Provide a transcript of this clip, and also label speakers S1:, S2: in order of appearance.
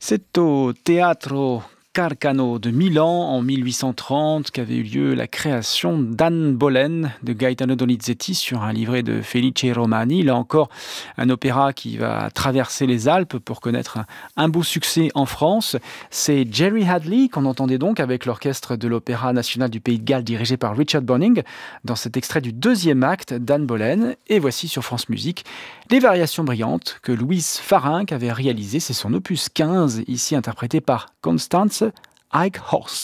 S1: C'est au Teatro Carcano de Milan en 1830 qu'avait eu lieu la création d'Anne Boleyn de Gaetano Donizetti sur un livret de Felice Romani. Là encore, un opéra qui va traverser les Alpes pour connaître un beau succès en France. C'est Jerry Hadley qu'on entendait donc avec l'orchestre de l'Opéra national du Pays de Galles dirigé par Richard Bonning dans cet extrait du deuxième acte d'Anne Boleyn. Et voici sur France Musique les variations brillantes que Louise Farinck avait réalisées. C'est son opus 15, ici interprété par Constance Eichhorst.